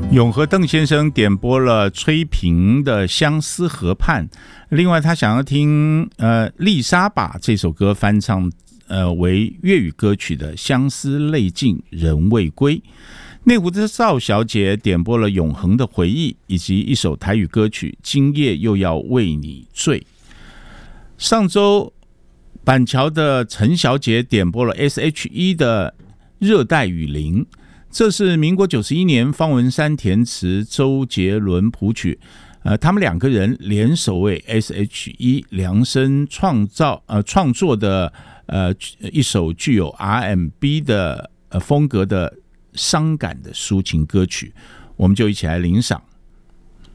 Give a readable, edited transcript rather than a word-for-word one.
永和邓先生点播了崔萍的《相思河畔》，另外他想要听丽莎把这首歌翻唱为粤语歌曲的《相思泪尽人未归》。内湖的邵小姐点播了《永恒的回忆》以及一首台语歌曲《今夜又要为你醉》。上周板桥的陈小姐点播了 S.H.E 的《热带雨林》，这是民国91年方文山填词，周杰伦谱曲，他们两个人联手为 S.H.E 量身创作的一首具有 R&B 的风格的伤感的抒情歌曲，我们就一起来聆赏。